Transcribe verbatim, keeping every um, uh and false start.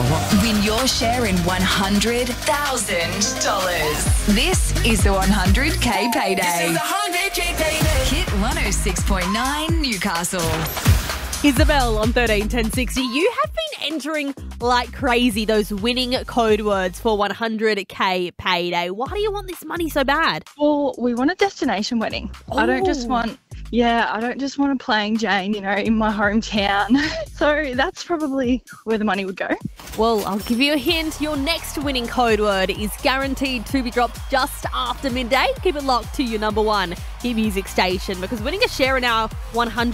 Win your share in one hundred thousand dollars. This is the one hundred K Payday. This is the one hundred K Payday. Hit one oh six point nine Newcastle. Isabel on thirteen ten sixty. You have been entering like crazy those winning code words for one hundred K Payday. Why do you want this money so bad? Well, we want a destination wedding. Oh. I don't just want, yeah, I don't just want a plain Jane, you know, in my hometown. So that's probably where the money would go. Well, I'll give you a hint. Your next winning code word is guaranteed to be dropped just after midday. Keep it locked to your number one hit music station, because winning a share in our one hundred